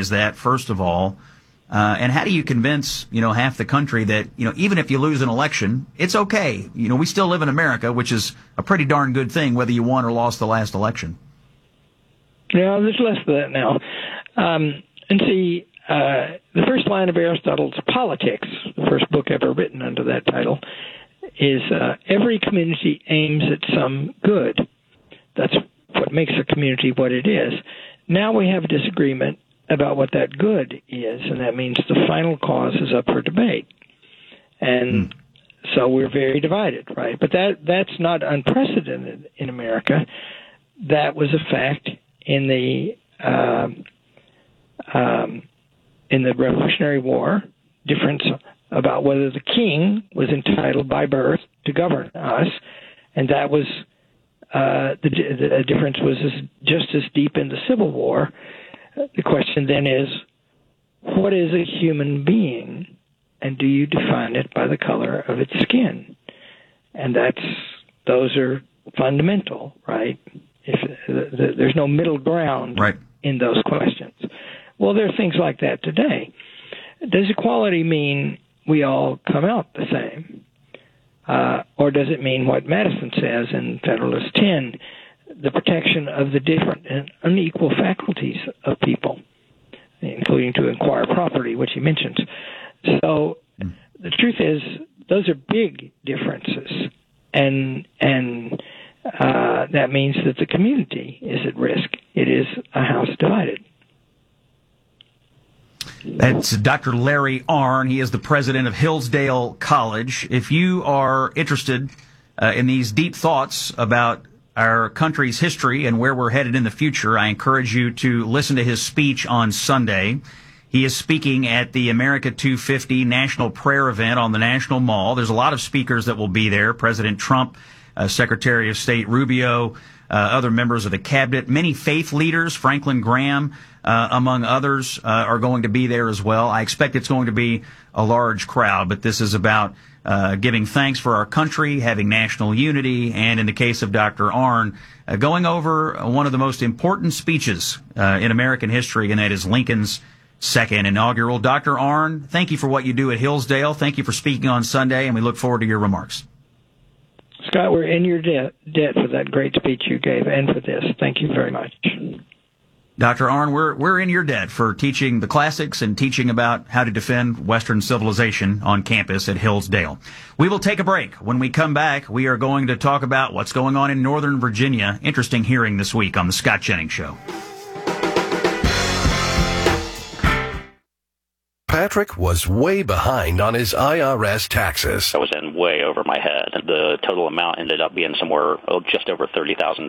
recognize that, first of all? And how do you convince, half the country that, even if you lose an election, it's okay. We still live in America, which is a pretty darn good thing, whether you won or lost the last election. Yeah, there's less of that now. And see, the first line of Aristotle's Politics, the first book ever written under that title, is every community aims at some good. That's what makes a community what it is. Now we have a disagreement about what that good is, and that means the final cause is up for debate. And so we're very divided, right? But that's not unprecedented in America. That was a fact in the Revolutionary War, difference about whether the king was entitled by birth to govern us, and that was the difference was just as deep in the Civil War. The question then is, what is a human being, and do you define it by the color of its skin? And those are fundamental, right? There's no middle ground in those questions. Well, there are things like that today. Does equality mean we all come out the same? Or does it mean what Madison says in Federalist 10, the protection of the different and unequal faculties of people, including to acquire property, which he mentions? So the truth is, those are big differences, and that means that the community is at risk. It is a house divided. That's Dr. Larry Arnn. He is the president of Hillsdale College. If you are interested in these deep thoughts about our country's history and where we're headed in the future, I encourage you to listen to his speech on Sunday. He is speaking at the America 250 National Prayer Event on the National Mall. There's a lot of speakers that will be there. President Trump, Secretary of State Rubio, other members of the cabinet, many faith leaders, Franklin Graham, among others, are going to be there as well. I expect it's going to be a large crowd, but this is about giving thanks for our country, having national unity, and in the case of Dr. Arnn, going over one of the most important speeches in American history, and that is Lincoln's second inaugural. Dr. Arnn, thank you for what you do at Hillsdale. Thank you for speaking on Sunday, and we look forward to your remarks. Scott, we're in your debt for that great speech you gave and for this. Thank you very much. Dr. Arnn, we're in your debt for teaching the classics and teaching about how to defend Western civilization on campus at Hillsdale. We will take a break. When we come back, we are going to talk about what's going on in Northern Virginia. Interesting hearing this week on The Scott Jennings Show. Patrick was way behind on his IRS taxes. I was in way over my head. The total amount ended up being somewhere just over $30,000.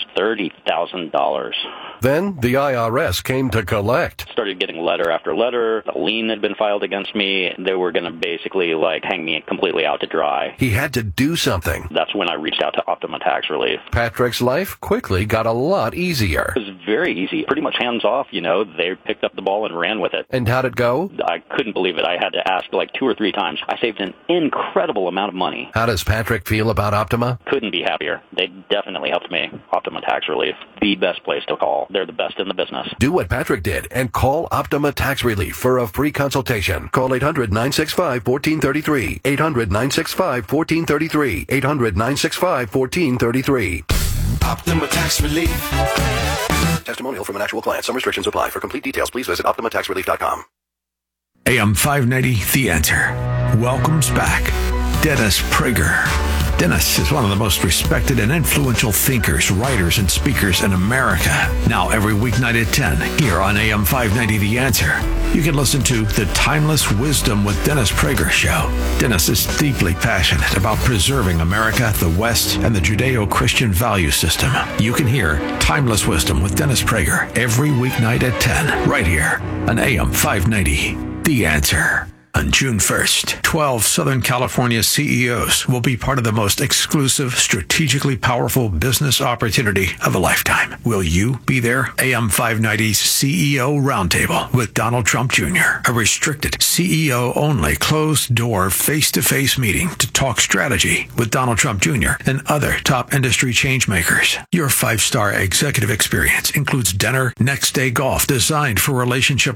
$30,000. Then the IRS came to collect. Started getting letter after letter. A lien had been filed against me. They were going to basically hang me completely out to dry. He had to do something. That's when I reached out to Optima Tax Relief. Patrick's life quickly got a lot easier. It was very easy. Pretty much hands off, They picked up the ball and ran with it. And how'd it go? I couldn't believe it. I had to ask 2 or 3 times. I saved an incredible amount of money. How does Patrick feel about Optima? Couldn't be happier. They definitely helped me. Optima Tax Relief, the best place to call. They're the best in the business. Do what Patrick did and call Optima Tax Relief for a free consultation. Call 800-965-1433. 800-965-1433. 800-965-1433. Optima Tax Relief. Testimonial from an actual client. Some restrictions apply. For complete details, please visit OptimaTaxRelief.com. AM 590, The Answer, welcomes back Dennis Prager. Dennis is one of the most respected and influential thinkers, writers, and speakers in America. Now, every weeknight at 10, here on AM 590, The Answer, you can listen to The Timeless Wisdom with Dennis Prager show. Dennis is deeply passionate about preserving America, the West, and the Judeo-Christian value system. You can hear Timeless Wisdom with Dennis Prager every weeknight at 10, right here on AM 590, The Answer. On June 1st, 12 Southern California CEOs will be part of the most exclusive, strategically powerful business opportunity of a lifetime. Will you be there? AM 590's CEO Roundtable with Donald Trump Jr., a restricted, CEO-only, closed-door, face-to-face meeting to talk strategy with Donald Trump Jr. and other top industry changemakers. Your 5-star executive experience includes dinner, next-day golf designed for relationship